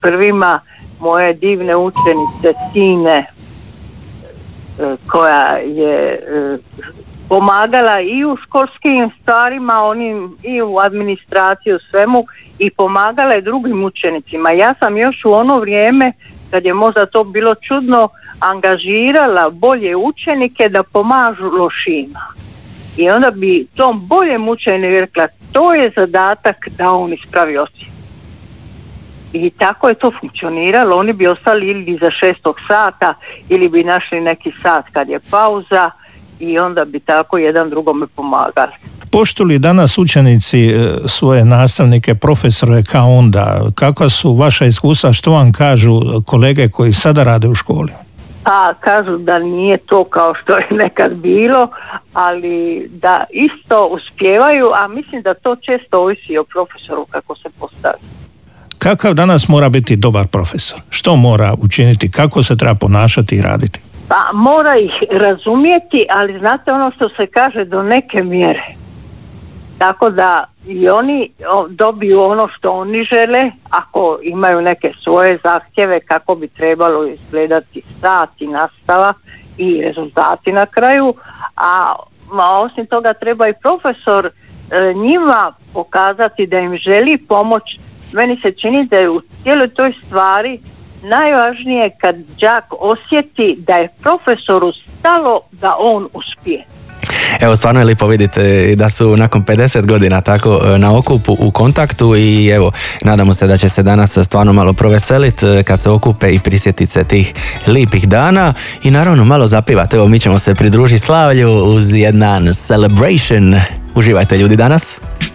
prvima moje divne učenice Sine, koja je pomagala i u školskim stvarima, i u administraciji, u svemu, i pomagala je drugim učenicima. Ja sam još u ono vrijeme, kad je možda to bilo čudno, angažirala bolje učenike da pomažu lošima. I onda bi tom boljem učeniku rekla, to je zadatak da on ispravi ocjenu. I tako je to funkcioniralo. Oni bi ostali ili za 6. sata ili bi našli neki sat kad je pauza i onda bi tako jedan drugome pomagali. Poštuju li danas učenici svoje nastavnike, profesore kao onda? Kakva su vaša iskustva? Što vam kažu kolege koji sada rade u školi? Pa kažu da nije to kao što je nekad bilo, ali da isto uspijevaju, a mislim da to često ovisi o profesoru kako se postavi. Kakav danas mora biti dobar profesor? Što mora učiniti? Kako se treba ponašati i raditi? Pa mora ih razumjeti, ali znate ono što se kaže, do neke mjere. Tako da i oni dobiju ono što oni žele, ako imaju neke svoje zahtjeve kako bi trebalo izgledati sat i nastava i rezultati na kraju, a osim toga treba i profesor njima pokazati da im želi pomoć. Meni se čini da je u cijeloj toj stvari najvažnije kad đak osjeti da je profesoru stalo da on uspije. Evo, stvarno je lijepo vidite da su nakon 50 godina tako na okupu u kontaktu i evo, nadamo se da će se danas stvarno malo proveseliti kad se okupe i prisjetiti se tih lijepih dana i naravno malo zapivati. Evo, mi ćemo se pridružiti slavlju uz jedan celebration. Uživajte ljudi danas.